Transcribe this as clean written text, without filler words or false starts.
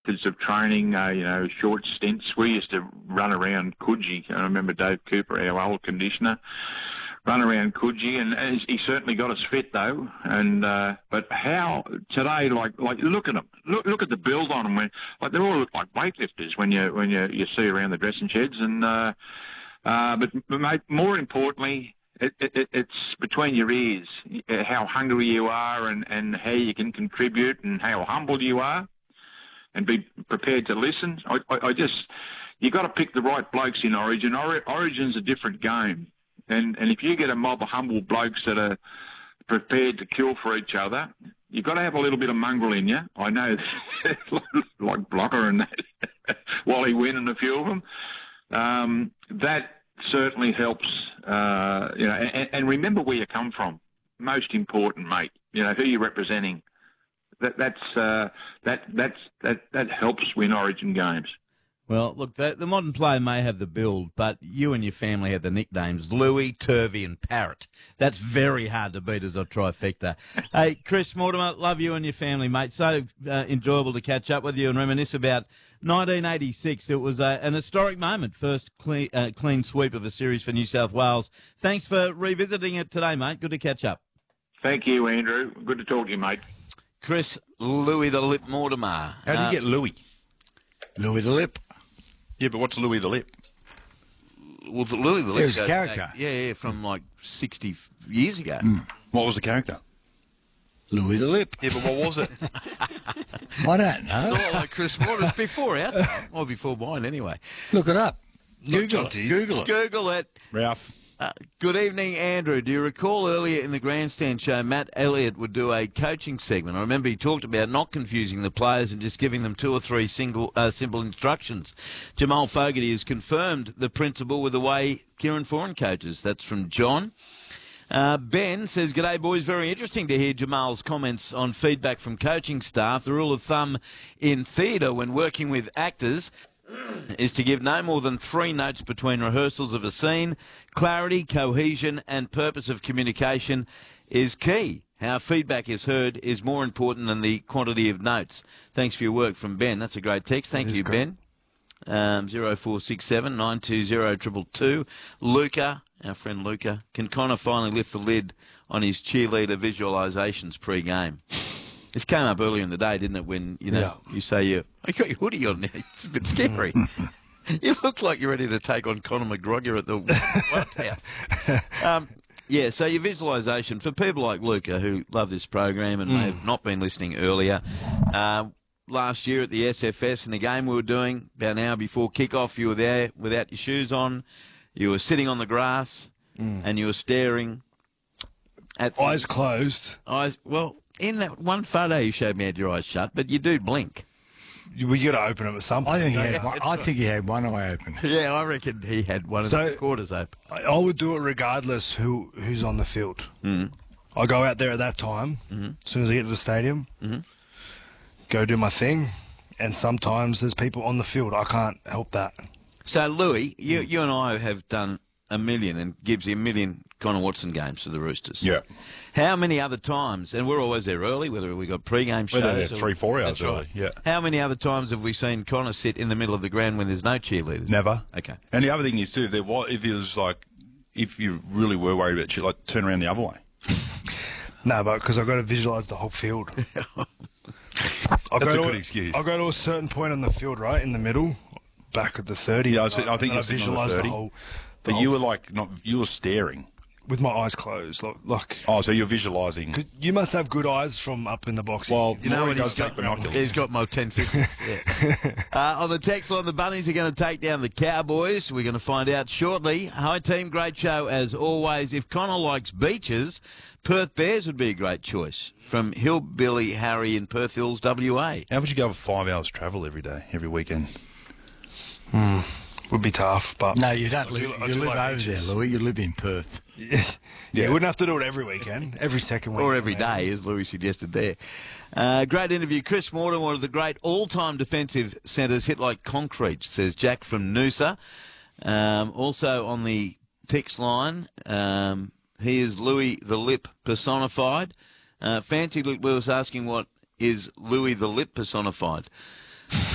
methods of training, short stints. We used to run around Coogee. I remember Dave Cooper, our old conditioner, run around Coogee, and he certainly got us fit though. And but how today, like look at them, look at the build on them. They all look like weightlifters when you see around the dressing sheds. And but mate, more importantly, it's between your ears, how hungry you are and how you can contribute and how humble you are, and be prepared to listen. You got to pick the right blokes in Origin. Origin's a different game. And if you get a mob of humble blokes that are prepared to kill for each other, you've got to have a little bit of mongrel in you. I know, like Blocker and that, Wally Wynn and a few of them. That certainly helps, and remember where you come from. Most important, mate. Who you're representing. That helps win Origin games. Well, look, the modern player may have the build, but you and your family have the nicknames Louie, Turvey and Parrot. That's very hard to beat as a trifecta. Hey, Chris Mortimer, love you and your family, mate. So enjoyable to catch up with you and reminisce about 1986. It was an historic moment, first clean sweep of a series for New South Wales. Thanks for revisiting it today, mate. Good to catch up. Thank you, Andrew. Good to talk to you, mate. Chris Louie the Lip Mortimer. How do you get Louie? Louie the Lip. Yeah, but what's Louie the Lip? Well, Louie the Lip was a character. Yeah, from like 60 years ago. What was the character? Louie the Lip. Yeah, but what was it? I don't know. Not like Chris Mortimer. Before our time, or before mine anyway. Look it up. Google it. Google it. Ralph. Good evening, Andrew. Do you recall earlier in the Grandstand show, Matt Elliott would do a coaching segment? I remember he talked about not confusing the players and just giving them 2 or 3 simple instructions. Jamal Fogarty has confirmed the principle with the way Kieran Foran coaches. That's from John. Ben says, "G'day, boys. Very interesting to hear Jamal's comments on feedback from coaching staff. The rule of thumb in theatre when working with actors is to give no more than 3 notes between rehearsals of a scene. Clarity, cohesion and purpose of communication is key. How feedback is heard is more important than the quantity of notes." Thanks for your work from Ben. That's a great text. Thank you, Ben. 0467 920 222. Luca, our friend Luca, can Connor finally lift the lid on his cheerleader visualisations pre-game? This came up earlier in the day, didn't it, when, you say you got your hoodie on there. It's a bit scary. You look like you're ready to take on Conor McGregor at the White House. So your visualisation, for people like Luca who love this program and may have not been listening earlier, last year at the SFS in the game we were doing, about an hour before kick-off, you were there without your shoes on, you were sitting on the grass, and you were staring at... Eyes closed. Well, in that one photo you showed me had your eyes shut, but you do blink. We got to open them at some point. I think he had one eye open. Yeah, I reckon he had one of the quarters open. I would do it regardless who's on the field. I go out there at that time, as soon as I get to the stadium, go do my thing, and sometimes there's people on the field. I can't help that. So, Louis, you and I have done a million, and Gibbsy, a million Connor Watson games for the Roosters. Yeah. How many other times, and we're always there early, whether we got pre-game shows... We're there 3-4 hours early, yeah. How many other times have we seen Connor sit in the middle of the ground when there's no cheerleaders? Never. Okay. And the other thing is, too, if you really were worried about you, turn around the other way. No, but because I've got to visualise the whole field. That's a good excuse. I'll go to a certain point on the field, right, in the middle, back at the 30. Yeah, I think you're sitting on the 30. But you were you were staring. With my eyes closed, like. Oh, so you're visualising. You must have good eyes from up in the box. Well, you know what he's got? He's got my 1050s. On the text line, the Bunnies are going to take down the Cowboys. We're going to find out shortly. Hi, team. Great show as always. If Connor likes beaches, Perth Bears would be a great choice. From Hillbilly Harry in Perth Hills, WA. How would you go with 5 hours travel every day, every weekend? Would be tough, but... No, you don't live. You live over there, Louis. You live in Perth. Yeah, you wouldn't have to do it every weekend, every second week. Or every day, as Louis suggested there. Great interview. Chris Mortimer, one of the great all-time defensive centres, hit like concrete, says Jack from Noosa. Also on the text line, he is Louis the Lip personified. Fancy Luke was asking what is Louis the Lip personified.